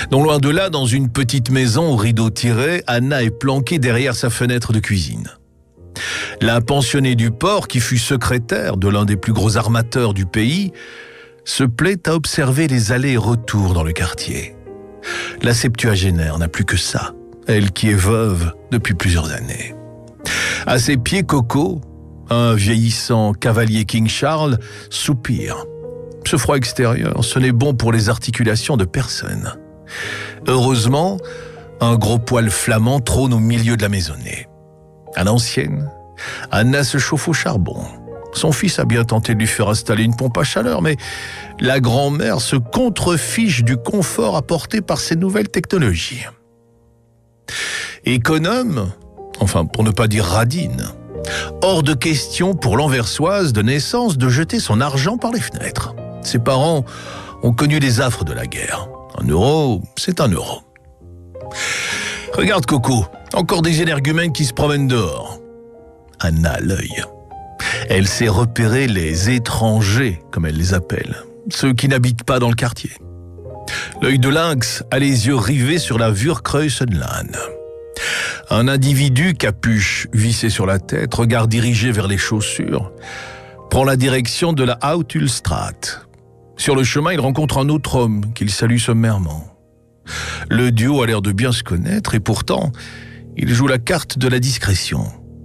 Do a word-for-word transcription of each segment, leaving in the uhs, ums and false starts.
Non loin de là, dans une petite maison aux rideaux tirés, Anna est planquée derrière sa fenêtre de cuisine. La pensionnée du port, qui fut secrétaire de l'un des plus gros armateurs du pays, se plaît à observer les allers et retours dans le quartier. La septuagénaire n'a plus que ça, elle qui est veuve depuis plusieurs années. À ses pieds, Coco, un vieillissant cavalier King Charles, soupire. Ce froid extérieur, ce n'est bon pour les articulations de personne. Heureusement, un gros poêle flamand trône au milieu de la maisonnée. À l'ancienne, Anna se chauffe au charbon. Son fils a bien tenté de lui faire installer une pompe à chaleur, mais la grand-mère se contrefiche du confort apporté par ces nouvelles technologies. Économe, enfin pour ne pas dire radine, hors de question pour l'Anversoise de naissance de jeter son argent par les fenêtres. Ses parents ont connu les affres de la guerre. Un euro, c'est un euro. Regarde Coco, encore des énergumènes qui se promènent dehors. Anna a l'œil. Elle sait repérer les étrangers, comme elle les appelle, ceux qui n'habitent pas dans le quartier. L'œil de lynx a les yeux rivés sur la Vuurkruisenlaan. Un individu, capuche vissée sur la tête, regard dirigé vers les chaussures, prend la direction de la Houtulstraat. Sur le chemin, il rencontre un autre homme qu'il salue sommairement. Le duo a l'air de bien se connaître et pourtant, il joue la carte de la discrétion.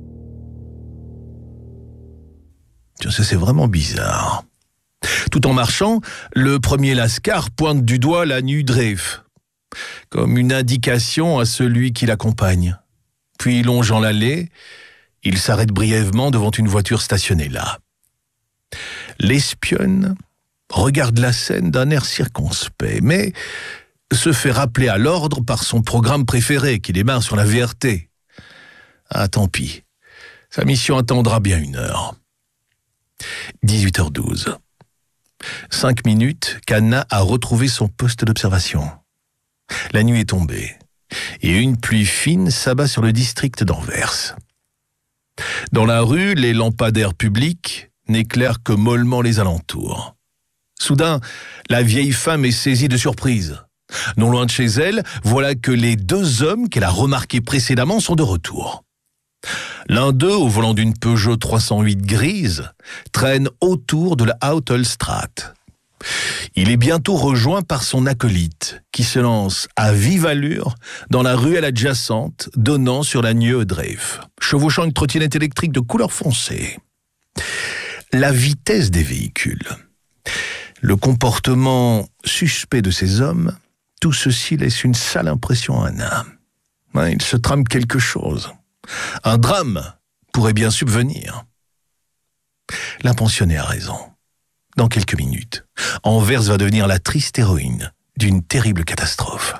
Tiens, ça c'est vraiment bizarre. Tout en marchant, le premier lascar pointe du doigt la Nieuwe Dreef, comme une indication à celui qui l'accompagne. Puis, longeant l'allée, il s'arrête brièvement devant une voiture stationnée là. L'espionne regarde la scène d'un air circonspect, mais se fait rappeler à l'ordre par son programme préféré qui démarre sur la V R T. Ah, tant pis. Sa mission attendra bien une heure. dix-huit heures douze. Cinq minutes qu'Anna a retrouvé son poste d'observation. La nuit est tombée et une pluie fine s'abat sur le district d'Anvers. Dans la rue, les lampadaires publics n'éclairent que mollement les alentours. Soudain, la vieille femme est saisie de surprise. Non loin de chez elle, voilà que les deux hommes qu'elle a remarqués précédemment sont de retour. L'un d'eux, au volant d'une Peugeot trois cent huit grise, traîne autour de la Houtulstraat. Il est bientôt rejoint par son acolyte, qui se lance à vive allure dans la ruelle adjacente donnant sur la Nieuwe Dreef, chevauchant une trottinette électrique de couleur foncée. La vitesse des véhicules, le comportement suspect de ces hommes, tout ceci laisse une sale impression à Anna. Ouais, il se trame quelque chose. Un drame pourrait bien subvenir. La pensionnée a raison. Dans quelques minutes, Anvers va devenir la triste héroïne d'une terrible catastrophe.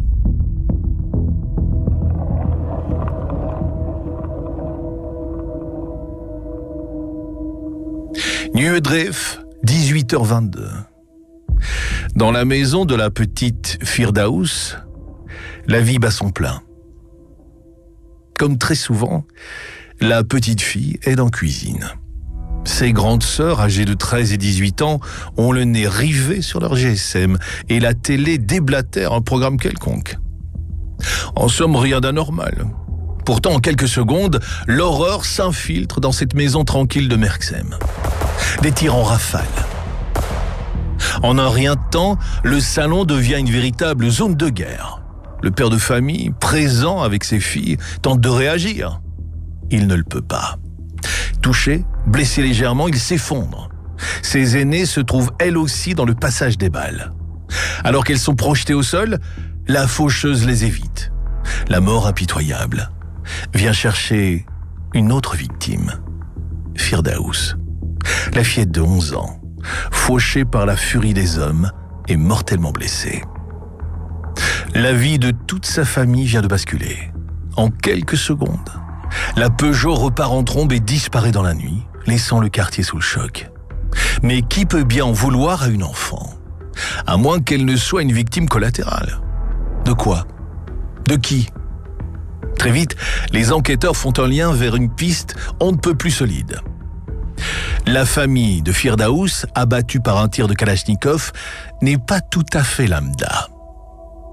Nieuwe Dreef, dix-huit heures vingt-deux. Dans la maison de la petite Firdaus, la vie bat son plein. Comme très souvent, la petite fille est en cuisine. Ses grandes sœurs, âgées de treize et dix-huit ans, ont le nez rivé sur leur G S M et la télé déblatère un programme quelconque. En somme, rien d'anormal. Pourtant, en quelques secondes, l'horreur s'infiltre dans cette maison tranquille de Merksem. Des tirs en rafale. En un rien de temps, le salon devient une véritable zone de guerre. Le père de famille, présent avec ses filles, tente de réagir. Il ne le peut pas. Touché, blessé légèrement, il s'effondre. Ses aînées se trouvent elles aussi dans le passage des balles. Alors qu'elles sont projetées au sol, la faucheuse les évite. La mort impitoyable vient chercher une autre victime, Firdaus. La fillette de onze ans, fauchée par la furie des hommes et mortellement blessée. La vie de toute sa famille vient de basculer. En quelques secondes, la Peugeot repart en trombe et disparaît dans la nuit, laissant le quartier sous le choc. Mais qui peut bien en vouloir à une enfant, à moins qu'elle ne soit une victime collatérale? De quoi? De qui? Très vite, les enquêteurs font un lien vers une piste on ne peut plus solide. La famille de Firdaus, abattue par un tir de Kalachnikov, n'est pas tout à fait lambda.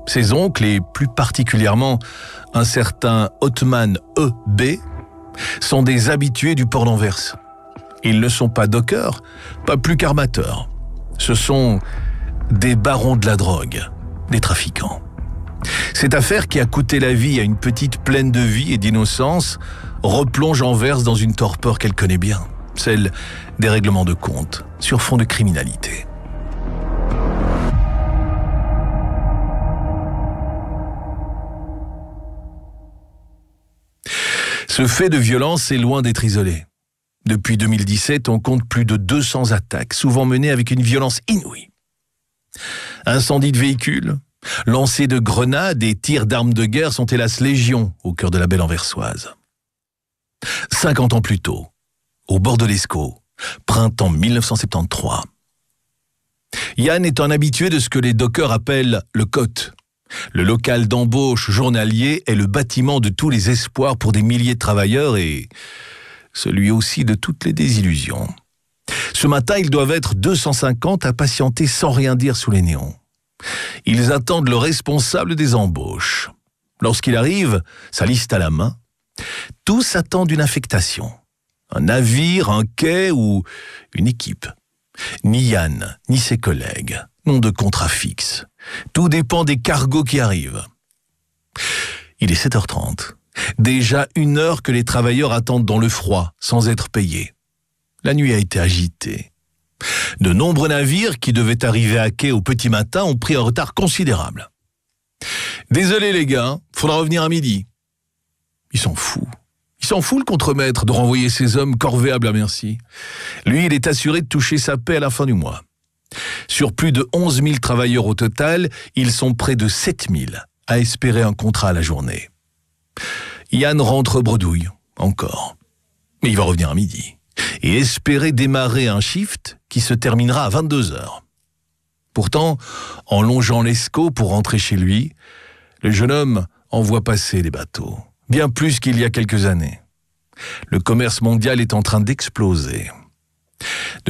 Ses oncles, et plus particulièrement un certain Othman E B, sont des habitués du port d'Anvers. Ils ne sont pas dockers, pas plus qu'armateurs. Ce sont des barons de la drogue, des trafiquants. Cette affaire qui a coûté la vie à une petite pleine de vie et d'innocence replonge Anvers dans une torpeur qu'elle connaît bien, celle des règlements de compte sur fond de criminalité. Ce fait de violence est loin d'être isolé. Depuis deux mille dix-sept, on compte plus de deux cents attaques, souvent menées avec une violence inouïe. Incendies de véhicules, lancers de grenades et tirs d'armes de guerre sont hélas légion au cœur de la belle anversoise. cinquante ans plus tôt, au bord de l'Escaut, printemps mille neuf cent soixante-treize. Yann est un habitué de ce que les dockers appellent le C O T. Le local d'embauche journalier est le bâtiment de tous les espoirs pour des milliers de travailleurs et celui aussi de toutes les désillusions. Ce matin, ils doivent être deux cent cinquante à patienter sans rien dire sous les néons. Ils attendent le responsable des embauches. Lorsqu'il arrive, sa liste à la main, tous attendent une affectation. Un navire, un quai ou une équipe. Ni Yann, ni ses collègues n'ont de contrat fixe. Tout dépend des cargos qui arrivent. Il est sept heures trente. Déjà une heure que les travailleurs attendent dans le froid, sans être payés. La nuit a été agitée. De nombreux navires qui devaient arriver à quai au petit matin ont pris un retard considérable. « Désolé les gars, faudra revenir à midi. » Ils s'en foutent. Il s'en fout le contremaître de renvoyer ses hommes corvéables à merci. Lui, il est assuré de toucher sa paie à la fin du mois. Sur plus de onze mille travailleurs au total, ils sont près de sept mille à espérer un contrat à la journée. Yann rentre bredouille, encore. Mais il va revenir à midi et espérer démarrer un shift qui se terminera à vingt-deux heures. Pourtant, en longeant l'Escaut pour rentrer chez lui, le jeune homme en voit passer les bateaux, bien plus qu'il y a quelques années. Le commerce mondial est en train d'exploser.